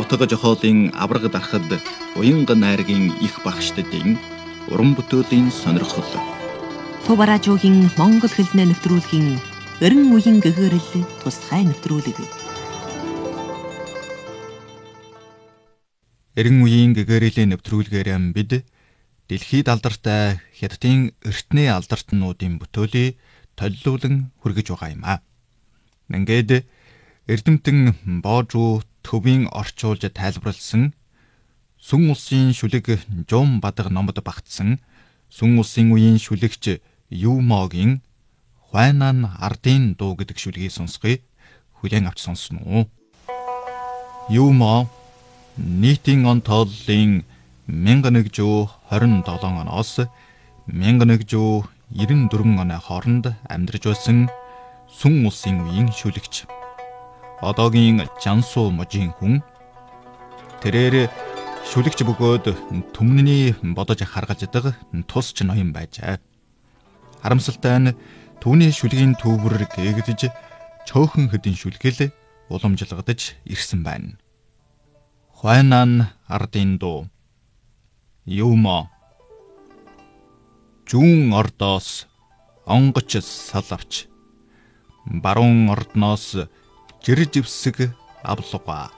Утга жохоолын авраг дарахад уянга найргийн их багштдын уран бүтээлийн сонирхол. Тувара жуугийн монгол хэлнээ нэвтрүүлгийн эрен үеийн гэгэрэл тусгай нэвтрүүлэг. Эрен үеийн гэгэрлийн нэвтрүүлгээр бид дэлхийд алдартай хятадын эртний алдартнуудын бүтээлийг толилуулан хүргэж байгаа юм а. Ингээд эрдэмтэн Боожуу төвийн орчуулж тайлбарлсан Сүн улсын шүлэг Жум Бадаг номод багтсан Сүн улсын үеийн шүлэгч Юумогийн Хуайнан ардын дуу гэдэг шүлгийг сонсгоё. Хүлээн авч сонсно уу? Юумо нийтийн он тооллын 1127 оноос 1194 оны хооронд амьдарч байсан Сүн улсын үеийн шүлэгч. Одоогийн Жансуу мужийн хүн. Тэрээр шүлэгч бөгөөд түмний бодож харгалздаг тусч ноён байжээ. Харамсалтай нь түүний шүлгийн төвөр гээгдэж чөөхөн хэдийн шүлгэл уламжлагдаж ирсэн байна. Хуайнан ардын дуу. Юумо зүүн ордоос онгоч салавч баруун ордноос жирживсэг авлуга.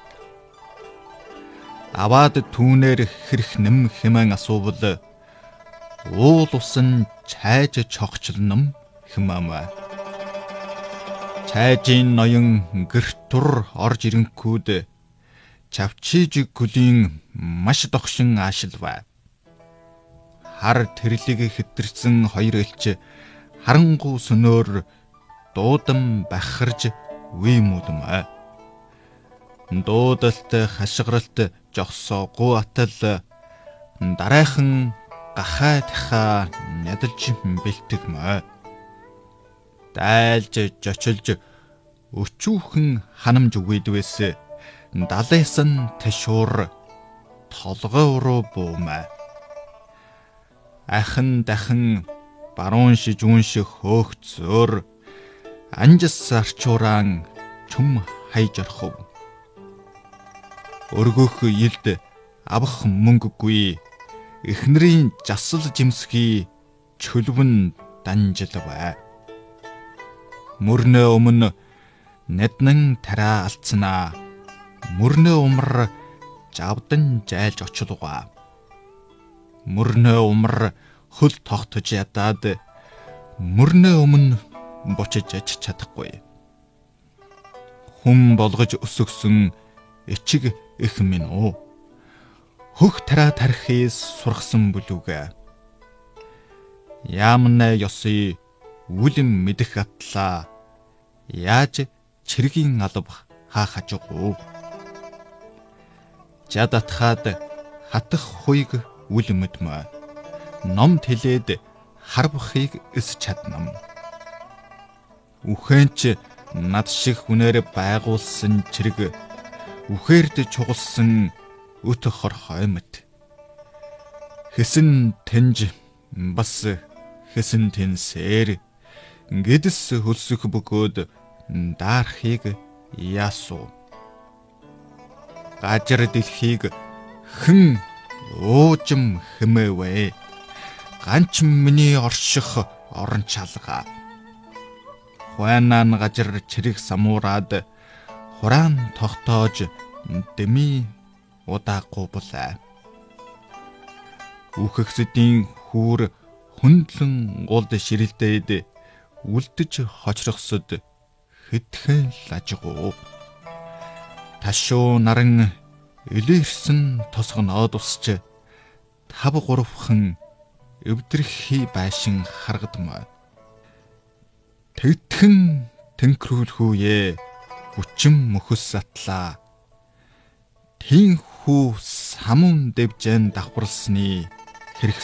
Аваад түүнэр хэрх нэм хэмээн асуувал уул усан чайж чогчлном хэмээмэ. Чайжийн ноён гэртур орж ирэнгүүд чавчиж гүлийн маш догшин аашилваа. Хар тэрлэг хэтэрсэн хоёр элч харангуй сөнөөр дуудан бахарж үемүлмэ. Дуудалт хашгиралт жогсоогүй атал дарайхан гахайтха нядалж бэлтгэмэ. Дайлж жочилж өчүүхэн ханамж үгүйдвэс далайсан тэшуур толгой руу буумэ. Ахан дахин баруун шижүүн шиг хөөх зөөр анжис арчууран чүм хайж орхов. Өргөх илд авах мөнгөгүй эхнэрийн жасал жимсхий чөлвөн данжилвэ. Мөрнө өмнө нэднэн тараа алдснаа мөрнө умар жавдан жайлж очлугаа. Мөрнө умар хөл тогтож ядаад мөрнө өмнө бочиж аж чадахгүй. Хүм болгож өсөгсөн ичиг их минь уу. Хөх тараа тархис сургасан бүлүүгээ. Яамнэ ёсый үлэм мэдэх атлаа. Яаж чиргийн алав хаахажгүй. Жадатхаад хатах хуйг үлэмэдмэ. Ном тэлээд харбахыг эс чаднам. Үхэнч над шиг хүнээр байгуулсан чирэг үхээрд чугалсан өт хорхой мэт. Хэсэн тэнж бас хэсэн тэнсээр гэдэс хөлсөх бөгөөд даархийг яасуу. Гажир дэлхийг хэн уужим хэмээвэ. Ганч миний орших орон чалга. Хуайнан гажир чирэг самуураад хураан тогтоож дэми удаахгүй болоо. Үхэгсдийн хүүр хөндлөн гулд ширэлдээд үлдэж хочрохсод хэтхэн лажгуу. Ташуу наран илэрсэн тосгоноод усч 5-3хан өвдрөхий байшин харгадмаа. Тэгтхэн тэнхрүүлхүүе хүчим мөхөс атлаа. Тин хүү самун дэвжэн давхарлсны хэрэг